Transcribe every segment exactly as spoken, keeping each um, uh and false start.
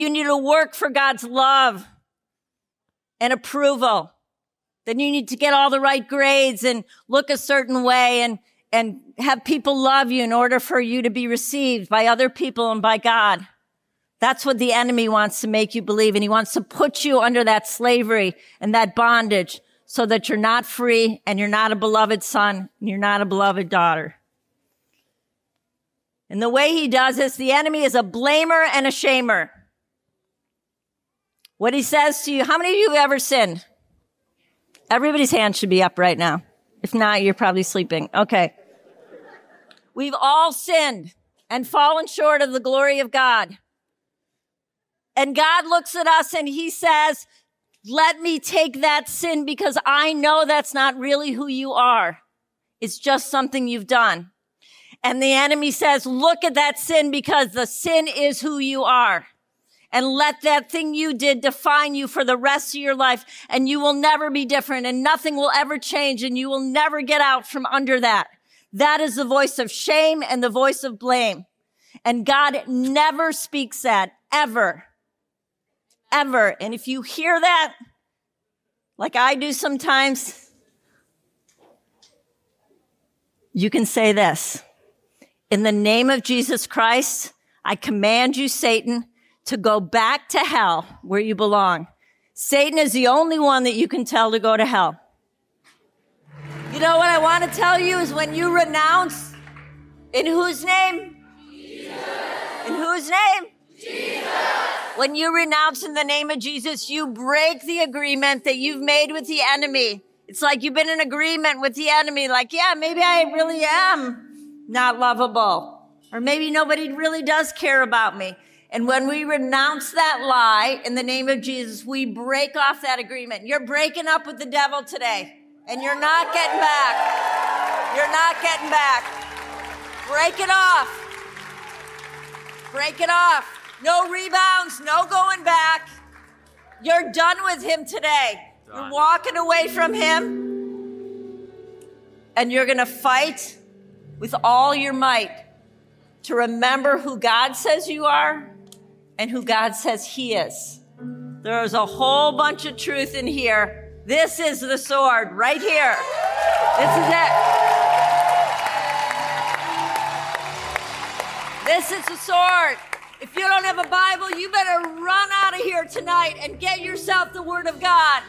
You need to work for God's love and approval. Then you need to get all the right grades and look a certain way and, and have people love you in order for you to be received by other people and by God. That's what the enemy wants to make you believe. And he wants to put you under that slavery and that bondage so that you're not free and you're not a beloved son and you're not a beloved daughter. And the way he does this, the enemy is a blamer and a shamer. What he says to you, how many of you have ever sinned? Everybody's hand should be up right now. If not, you're probably sleeping. Okay. We've all sinned and fallen short of the glory of God. And God looks at us and he says, let me take that sin because I know that's not really who you are. It's just something you've done. And the enemy says, look at that sin because the sin is who you are. And let that thing you did define you for the rest of your life. And you will never be different and nothing will ever change and you will never get out from under that. That is the voice of shame and the voice of blame. And God never speaks that, ever. Ever. And if you hear that, like I do sometimes, you can say this. In the name of Jesus Christ, I command you, Satan, to go back to hell where you belong. Satan is the only one that you can tell to go to hell. You know what I want to tell you is when you renounce, in whose name? Jesus. In whose name? Jesus. When you renounce in the name of Jesus, you break the agreement that you've made with the enemy. It's like you've been in agreement with the enemy, like, yeah, maybe I really am not lovable. Or maybe nobody really does care about me. And when we renounce that lie in the name of Jesus, we break off that agreement. You're breaking up with the devil today. And you're not getting back. You're not getting back. Break it off. Break it off. No rebounds, no going back. You're done with him today. Done. You're walking away from him. And you're going to fight with all your might to remember who God says you are and who God says he is. There's a whole bunch of truth in here. This is the sword right here. This is it. This is the sword. If you don't have a Bible, you better run out of here tonight and get yourself the Word of God.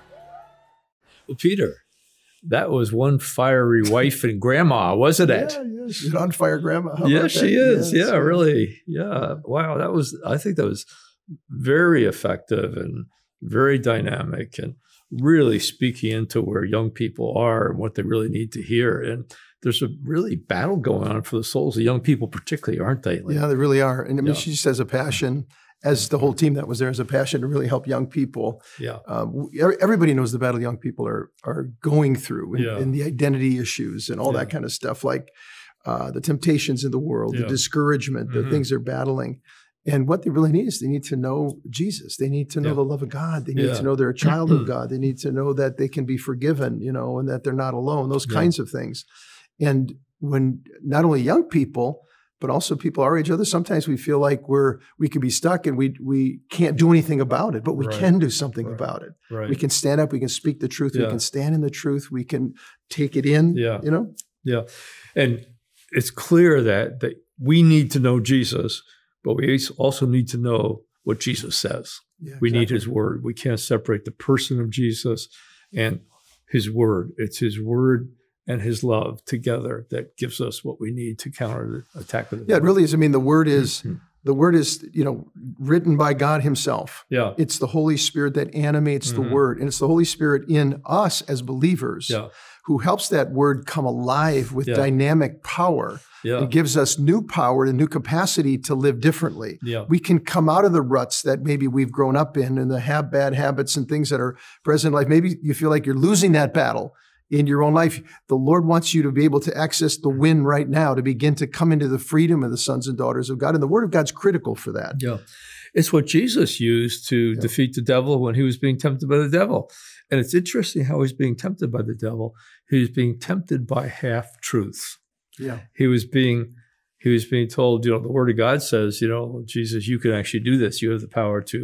Well, Peter, that was one fiery wife and grandma, wasn't it? Yeah, yeah, she's on fire grandma. How yes, she is. Yes, yeah, yeah, really. Yeah. Wow. That was, I think that was very effective and very dynamic and really speaking into where young people are and what they really need to hear. And there's a really battle going on for the souls of young people, particularly, aren't they? Like, yeah, they really are. And I mean, yeah. she just has a passion, as the whole team that was there has a passion to really help young people. Yeah. Um, everybody knows the battle young people are are going through and, Yeah. and the identity issues and all Yeah. that kind of stuff, like uh, the temptations in the world, Yeah. the discouragement, the Mhm. things they're battling. And what they really need is they need to know Jesus. They need to know Yeah. the love of God. They need Yeah. to know they're a child of God. They need to know that they can be forgiven, you know, and that they're not alone, those Yeah. kinds of things. And when not only young people, but also people our age, others, sometimes we feel like we're, we could be stuck and we, we can't do anything about it, but we Right. can do something Right. about it. Right. We can stand up, we can speak the truth, Yeah. we can stand in the truth, we can take it in, Yeah. you know? Yeah. And it's clear that, that we need to know Jesus, but we also need to know what Jesus says. Yeah, We need exactly. his word. We can't separate the person of Jesus and his word. It's his word and his love together that gives us what we need to counter the attack of the Yeah, it devil. really is. I mean, the word is, Mhm. the word is, you know, written by God himself. Yeah. It's the Holy Spirit that animates Mhm. the word. And it's the Holy Spirit in us as believers Yeah. who helps that word come alive with Yeah. dynamic power. Yeah. It gives us new power and new capacity to live differently. Yeah. We can come out of the ruts that maybe we've grown up in and the have bad habits and things that are present in life. Maybe you feel like you're losing that battle in your own life. The Lord wants you to be able to access the win right now, to begin to come into the freedom of the sons and daughters of God. And the word of God's critical for that. Yeah. It's what Jesus used to Yeah. defeat the devil when he was being tempted by the devil. And it's interesting how he's being tempted by the devil. He was being tempted by half truths. Yeah. He was being he was being told, you know, the Word of God says, you know, Jesus, you can actually do this. You have the power to